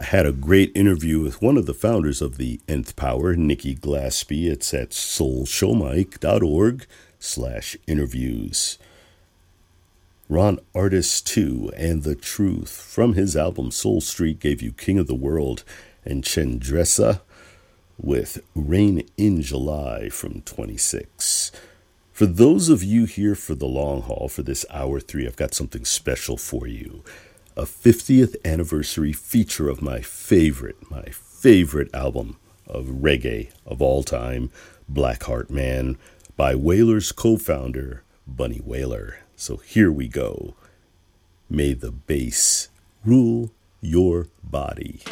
had a great interview with one of the founders of the Nth Power, Nikki Glaspie. It's at soulshowmike.org/interviews. Ron Artis 2 and The Truth from his album Soul Street gave you King of the World, and Chandresa with Rain in July from 26. For those of you here for the long haul, for this hour 3, I've got something special for you. A 50th anniversary feature of my favorite album of reggae of all time, Blackheart Man, by Wailers co-founder Bunny Wailer. So here we go. May the bass rule your body.